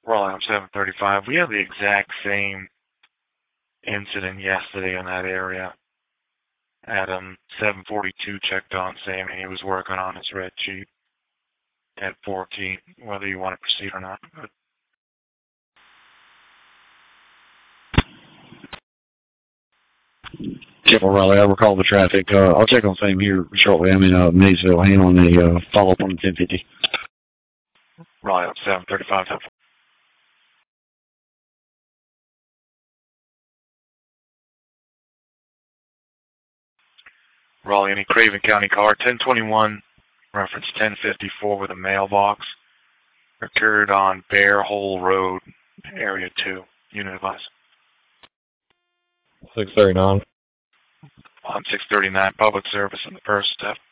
Raleigh on 735. We had the exact same incident yesterday in that area. Adam 742 checked on Sammy. He was working on his red Jeep at 14, whether you want to proceed or not. But Chippewa Raleigh, I recall the traffic. I'll check on Sam here shortly. I'm in Maysville handling a follow-up on the 1050. Raleigh on 735. Raleigh, any Craven County car, 1021, reference 1054 with a mailbox, occurred on Bear Hole Road, Area 2. Unit advice. 639. On 639, public service in the first step.